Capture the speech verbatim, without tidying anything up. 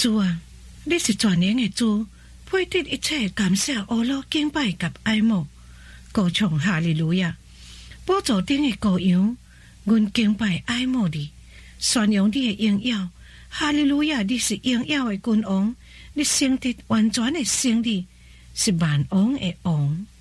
主啊，你是全能的主，配得一切感谢、阿罗、敬拜及爱慕，歌唱哈利路亚。宝座顶的羔羊，阮敬拜爱慕你，宣扬你的荣耀。哈利路亚！你是荣耀的君王，你胜得完全的胜利，是万王的王。